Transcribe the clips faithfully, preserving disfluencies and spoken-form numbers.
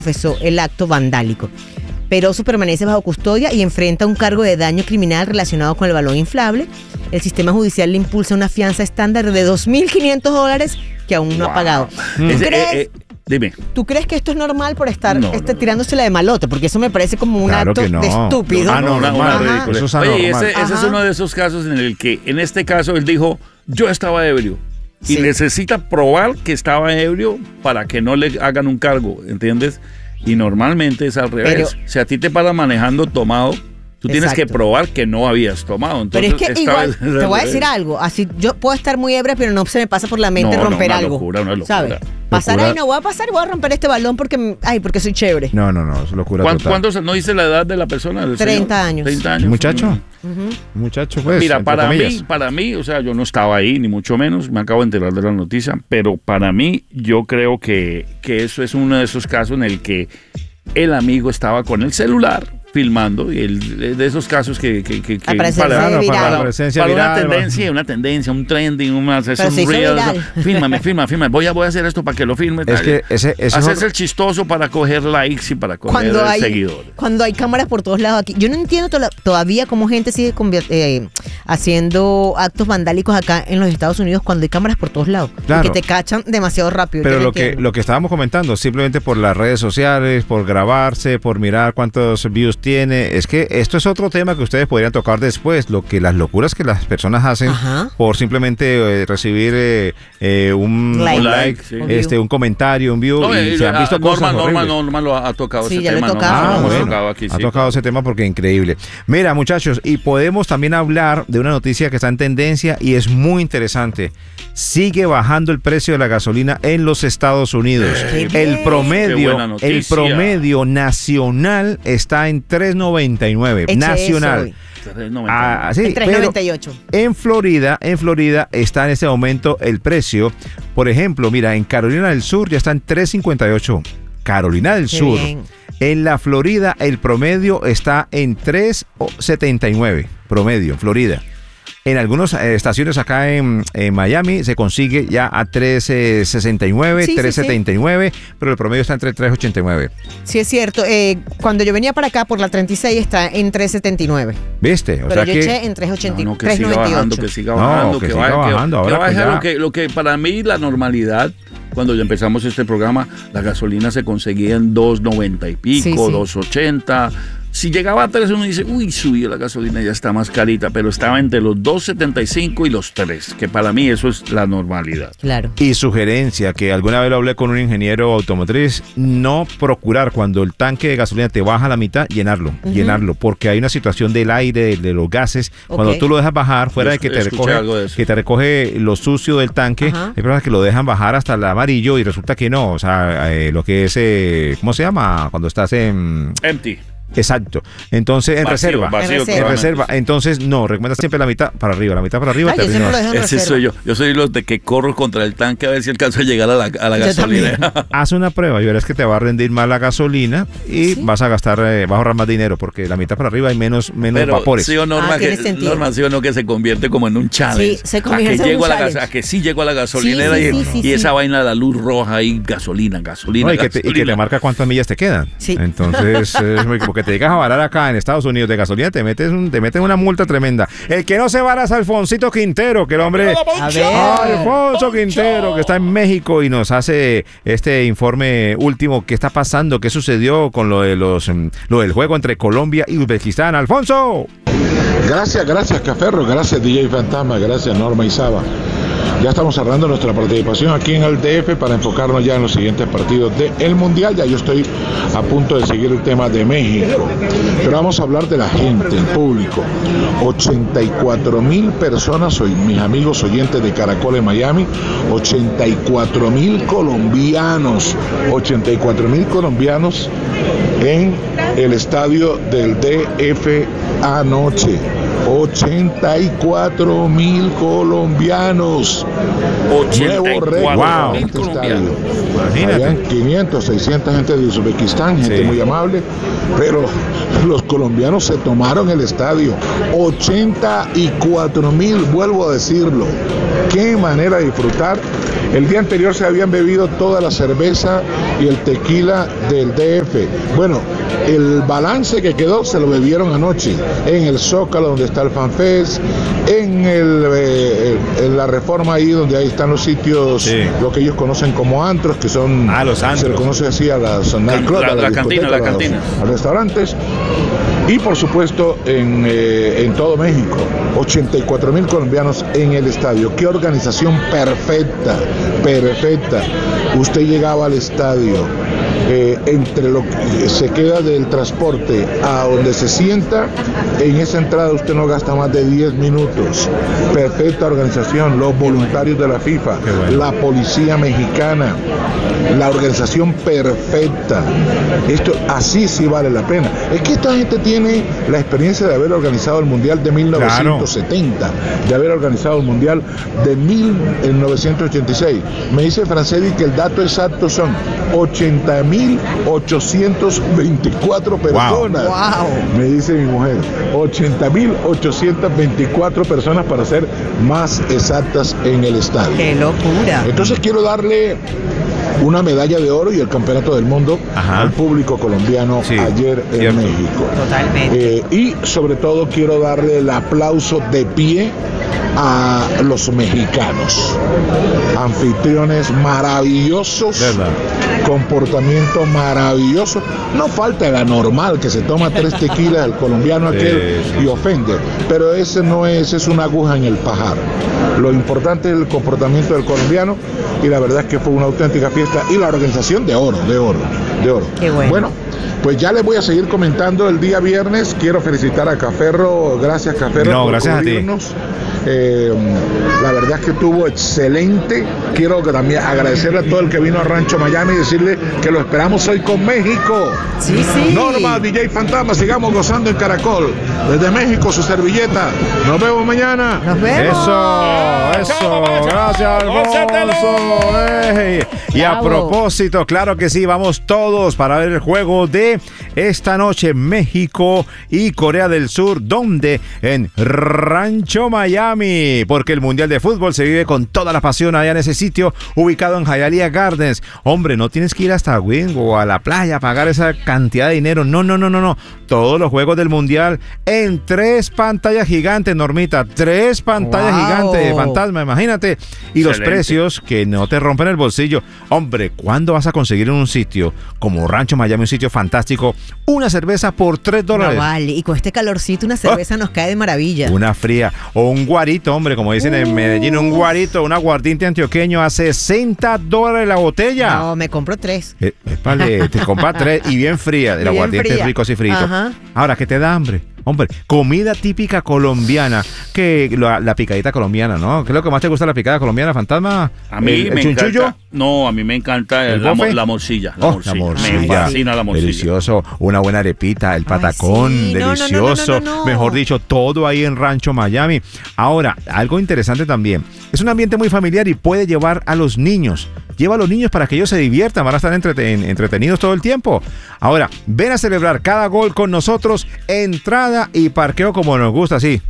confesó el acto vandálico. Peroso permanece bajo custodia y enfrenta un cargo de daño criminal relacionado con el balón inflable. El sistema judicial le impulsa una fianza estándar de dos mil quinientos dólares que aún no wow. ha pagado. ¿Tú, Ese, crees, eh, eh, dime. ¿Tú crees que esto es normal por estar no, este, no, tirándosela de malote? Porque eso me parece como un claro acto no. de estúpido. Ah, no, no, una ridícula. Eso es Oye, anormal. ese, ese es uno de esos casos en el que, en este caso, él dijo, yo estaba ebrio. Y sí. necesita probar que estaba ebrio para que no le hagan un cargo, ¿entiendes? Y normalmente es al revés. Pero, si a ti te paran manejando tomado, tú tienes exacto. que probar que no habías tomado. Entonces, pero es que igual, te voy a decir algo. Así, yo puedo estar muy ebria, pero no se me pasa por la mente no, romper no, una algo. Locura, una locura. ¿Sabes? Pasar ahí, no voy a pasar y voy a romper este balón porque, ay, porque soy chévere. No, no, no, es locura ¿Cuánto, total. ¿Cuántos, no dice la edad de la persona? Del treinta señor? años. treinta años. ¿Muchacho? Uh-huh. Muchacho, pues. Mira, para comillas. mí, para mí, o sea, yo no estaba ahí, ni mucho menos, me acabo de enterar de la noticia, pero para mí, yo creo que, que eso es uno de esos casos en el que el amigo estaba con el celular filmando, y el, de esos casos que, que, que, que para, para, para, para, para, para una tendencia, una tendencia, un trending, una es un reel, fírmame, fírmame, fírmame, voy a, voy a hacer esto para que lo firme. Es que ese, ese haces otro... el chistoso para coger likes y para coger cuando hay, seguidores. Cuando hay cámaras por todos lados aquí. Yo no entiendo to- todavía cómo gente sigue eh, haciendo actos vandálicos acá en los Estados Unidos cuando hay cámaras por todos lados. Claro. Y que te cachan demasiado rápido. Pero no lo que, lo que estábamos comentando, simplemente por las redes sociales, por grabarse, por mirar cuántos views tiene, es que esto es otro tema que ustedes podrían tocar después, lo que las locuras que las personas hacen Ajá. por simplemente eh, recibir eh, eh, un like, un, like sí. este, un comentario, un view, no, y eh, se han visto Norma, cosas Norma, horribles. Norma lo ha tocado sí, ese ya tema. Le tocaba. Ah, no, bueno, tocado aquí, ha sí. tocado ese tema porque es increíble. Mira, muchachos, y podemos también hablar de una noticia que está en tendencia y es muy interesante. Sigue bajando el precio de la gasolina en los Estados Unidos. Eh, el promedio, el promedio nacional está en tres noventa y nueve. Eche nacional. Ah, sí, tres noventa y ocho. En Florida, en Florida está en este momento el precio. Por ejemplo, mira, en Carolina del Sur ya está en tres cincuenta y ocho. Carolina del Qué Sur. Bien. En la Florida el promedio está en tres setenta y nueve. Promedio, Florida. En algunas eh, estaciones acá en, en Miami se consigue ya a tres sesenta y nueve, sí, tres setenta y nueve, sí, sí. pero el promedio está entre tres ochenta y nueve. Sí, es cierto. Eh, cuando yo venía para acá por la treinta y seis está en tres setenta y nueve. ¿Viste? O pero sea yo que... eché en tres ochenta y nueve. No, no, que siga bajando, que siga bajando, no, que, que siga vaya, bajando. Que, Ahora que baje pues ya... lo, que, lo que para mí la normalidad, cuando ya empezamos este programa, la gasolina se conseguía en dos noventa y pico, sí, sí. dos ochenta. Si llegaba a tres, uno dice, uy, subió la gasolina, ya está más carita, pero estaba entre los dos setenta y cinco y los tres, que para mí eso es la normalidad. Claro. Y sugerencia, que alguna vez lo hablé con un ingeniero automotriz, no procurar cuando el tanque de gasolina te baja a la mitad, llenarlo, uh-huh. llenarlo, porque hay una situación del aire, de, de los gases, okay. cuando tú lo dejas bajar, fuera Yo de que te recoge de que te recoge lo sucio del tanque, uh-huh. hay personas que lo dejan bajar hasta el amarillo y resulta que no, o sea, eh, lo que es, eh, ¿cómo se llama? Cuando estás en... Empty. Exacto. Entonces, en vacío, reserva. Vacío, en reserva. En reserva. Entonces, no, recomienda siempre la mitad para arriba. La mitad para arriba. Ay, yo siempre lo dejo en Ese reserva. soy yo. Yo soy los de que corro contra el tanque a ver si alcanzo a llegar a la, a la yo gasolina. Haz una prueba y verás que te va a rendir más la gasolina y ¿sí? vas a gastar, eh, vas a ahorrar más dinero porque la mitad para arriba hay menos, menos Pero, vapores. Sí o Norma, ah, que, Norma, sí o no, que se convierte como en un challenge. Sí, se a convierte que en llego un a, la challenge. gas, a que sí llego a la gasolinera sí, sí, y, sí, sí, y esa sí. vaina de la luz roja ahí, gasolina, gasolina, no, y, gasolina. que te, y que te marca cuántas millas te quedan. Sí. Entonces, es muy, como que te llegas a varar acá en Estados Unidos de gasolina, te metes, un, te metes una multa tremenda. El que no se vara es Alfonsito Quintero, que el hombre... A ver. Alfonso Quintero, que está en México y nos hace este informe último. ¿Qué está pasando? ¿Qué sucedió con lo de los lo del juego entre Colombia y Uzbekistán? ¡Alfonso! Gracias, gracias Caferro, gracias D J Fantasma, gracias Norma y Saba. Ya estamos cerrando nuestra participación aquí en el D F para enfocarnos ya en los siguientes partidos del Mundial. Ya yo estoy a punto de seguir el tema de México. Pero vamos a hablar de la gente, el público. ochenta y cuatro mil personas, soy mis amigos oyentes de Caracol en Miami. ochenta y cuatro mil colombianos. ochenta y cuatro mil colombianos en el estadio del D F anoche. ochenta y cuatro mil colombianos. Nuevo récord wow. en este estadio. Imagínate. Habían quinientos, seiscientos gente de Uzbekistán, gente Sí. muy amable, pero los colombianos se tomaron el estadio. ochenta y cuatro mil, vuelvo a decirlo. Qué manera de disfrutar. El día anterior se habían bebido toda la cerveza y el tequila del D F. Bueno, el balance que quedó se lo bebieron anoche en el Zócalo, donde está el FanFest, en, el, eh, en la Reforma, ahí donde ahí están los sitios, Sí. lo que ellos conocen como antros, que son, Ah, los antros. se le conoce así a las nightclubs, la- a las la cantina, discotecas, la a los- cantina. a los restaurantes. Y por supuesto en, eh, en todo México, ochenta y cuatro mil colombianos en el estadio. Qué organización perfecta, perfecta. Usted llegaba al estadio, eh, entre lo que se queda del transporte a donde se sienta, en esa entrada usted no gasta más de diez minutos. Perfecta organización, los voluntarios de la FIFA, Qué bueno. la policía mexicana, la organización perfecta. Esto así sí vale la pena. Es que esta gente tiene la experiencia de haber organizado el Mundial de mil novecientos setenta, de haber organizado el Mundial de mil novecientos ochenta y seis. Me dice Francedi que el dato exacto son ochenta mil ochocientos veinticuatro personas. Wow. Me dice mi mujer, ochenta mil ochocientos veinticuatro personas para ser más exactas en el estadio. ¡Qué locura! Entonces quiero darle una medalla de oro y el campeonato del mundo Ajá. al público colombiano Sí, ayer en cierto. México. Totalmente. Eh, y sobre todo quiero darle el aplauso de pie a los mexicanos, anfitriones maravillosos, ¿Verdad? comportamiento maravilloso. No falta el anormal que se toma tres tequilas, el colombiano Sí, aquel, sí. y ofende, pero ese no es, es una aguja en el pajar. Lo importante es el comportamiento del colombiano, y la verdad es que fue una auténtica fiesta, y la organización de oro, de oro, de oro. Qué bueno. Bueno, pues ya les voy a seguir comentando el día viernes. Quiero felicitar a Caferro, gracias Caferro No, por gracias a ti. cubrirnos. Eh, la verdad es que estuvo excelente. Quiero que también agradecerle a todo el que vino a Rancho Miami y decirle que lo esperamos hoy con México. Sí, sí. Norma, D J Fantasma, sigamos gozando en Caracol. Desde México, su servilleta. Nos vemos mañana. Nos vemos. Eso, eso, gracias Alfonso. Ey. Y a Bravo. propósito, claro que sí, vamos todos para ver el juego de esta noche, México y Corea del Sur, donde en Rancho Miami, porque el Mundial de Fútbol se vive con toda la pasión allá en ese sitio, ubicado en Hialeah Gardens. Hombre, no tienes que ir hasta Wing o a la playa a pagar esa cantidad de dinero, no, no, no, no, no. Todos los juegos del Mundial en tres pantallas gigantes, Normita, tres pantallas Wow. gigantes de Fantasma, imagínate. Y los Excelente. precios que no te rompen el bolsillo. Hombre, ¿cuándo vas a conseguir en un sitio como Rancho Miami, un sitio fantástico, una cerveza por tres No dólares? vale. Y con este calorcito una cerveza nos cae de maravilla. Una fría. O un guarito, hombre, como dicen en Medellín, un guarito, un aguardiente antioqueño a sesenta dólares la botella. No, me compro tres. Eh, épale, te compras tres y bien fría. El Bien aguardiente fría. rico así frito. Ajá. Ahora, ¿qué te da hambre? Hombre, comida típica colombiana, que la, la picadita colombiana, ¿no? ¿Qué es lo que más te gusta de la picada colombiana, Fantasma? A mí ¿El, el me chunchullo? encanta. No, a mí me encanta ¿El la, mo- bofe? la morcilla. La, Oh, morcilla. la morcilla. Me fascina la morcilla. Delicioso. Una buena arepita, el patacón, sí. No, no, no, delicioso. no, no, no. Mejor dicho, todo ahí en Rancho Miami. Ahora, algo interesante también. Es un ambiente muy familiar y puede llevar a los niños. Lleva a los niños para que ellos se diviertan, van a estar entreten- entretenidos todo el tiempo. Ahora, ven a celebrar cada gol con nosotros, entrada y parqueo como nos gusta, así.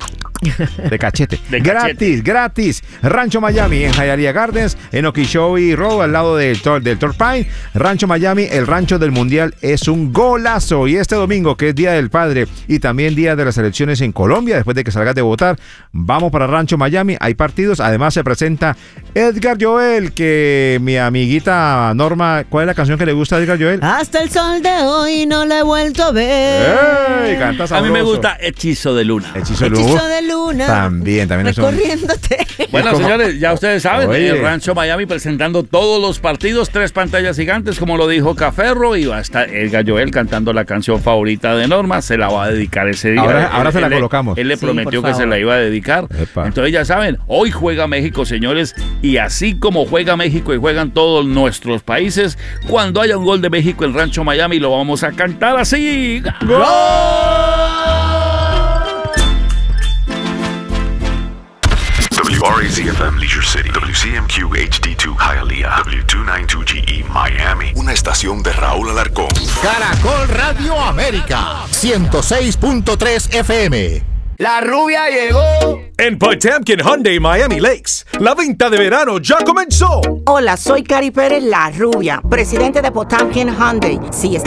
De cachete. De gratis, cachete. gratis. Rancho Miami en Hialeah Gardens, en Okeechobee Road, al lado del, Tor- del Torpine. Rancho Miami, el rancho del mundial, es un golazo. Y este domingo, que es Día del Padre y también Día de las Elecciones en Colombia, después de que salgas de votar, vamos para Rancho Miami. Hay partidos. Además, se presenta Edgar Joel, que mi amiguita Norma, ¿cuál es la canción que le gusta a Edgar Joel? Hasta el sol de hoy no la he vuelto a ver. ¡Ey! Canta A mí me sabroso. gusta Hechizo de Luna. Hechizo de Hechizo luz. de luna. También, también es un... Recorriéndote. Bueno, como- señores, ya ustedes saben, Oye. el Rancho Miami presentando todos los partidos, tres pantallas gigantes, como lo dijo Caferro, y va a estar Edgar Joel cantando la canción favorita de Norma, se la va a dedicar ese día. Ahora- Él- ahora se la él le- colocamos. Él le Sí, prometió por que se favor. la iba a dedicar. Epa. Entonces ya saben, hoy juega México, señores, y así como juega México y juegan todos nuestros países, cuando haya un gol de México en Rancho Miami lo vamos a cantar así. W R A Z F M Leisure City, W C M Q H D dos Hialeah, W doscientos noventa y dos G E Miami. Una estación de Raúl Alarcón. Caracol Radio América, ciento seis punto tres F M. La rubia llegó. En Potemkin Hyundai Miami Lakes, la venta de verano ya comenzó. Hola, soy Cari Pérez, la rubia, presidente de Potemkin Hyundai. Si